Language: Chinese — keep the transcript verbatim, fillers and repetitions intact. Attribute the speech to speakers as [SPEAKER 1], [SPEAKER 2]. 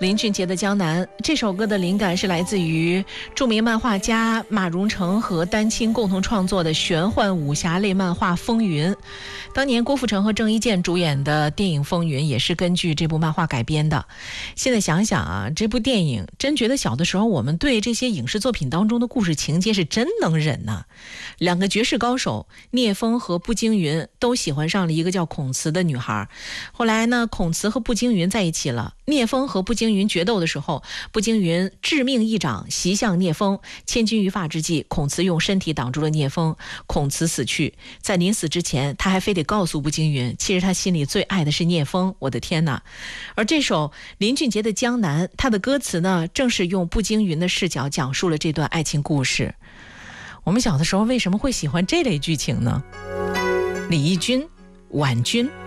[SPEAKER 1] 林俊杰的《江南》这首歌的灵感是来自于著名漫画家马荣成和丹青共同创作的玄幻武侠类漫画《风云》。当年郭富城和郑伊健主演的电影《风云》也是根据这部漫画改编的。现在想想啊，这部电影真觉得小的时候我们对这些影视作品当中的故事情节是真能忍呐。两个绝世高手聂风和步惊云都喜欢上了一个叫孔慈的女孩，后来呢，孔慈和步惊云在一起了。聂风和步惊云决斗的时候，步惊云致命一掌袭向聂风，千钧一发之际，孔慈用身体挡住了聂风，孔慈死去。在临死之前，他还非得告诉步惊云，其实他心里最爱的是聂风。我的天哪！而这首林俊杰的《江南》，他的歌词呢，正是用步惊云的视角讲述了这段爱情故事。我们小的时候为什么会喜欢这类剧情呢？李翊君、婉君。